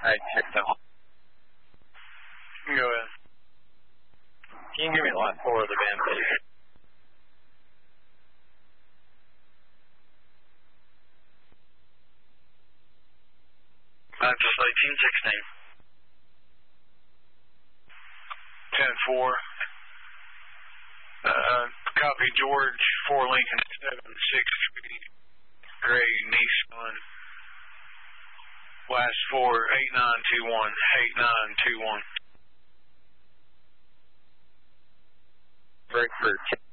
Alright, check that one. Go ahead. Can you give me the last 4 of the van, please? Just 1816. 10-4. Copy George, 4 Lincoln 763, gray Nissan. Last 4, 8921, 8921. Break for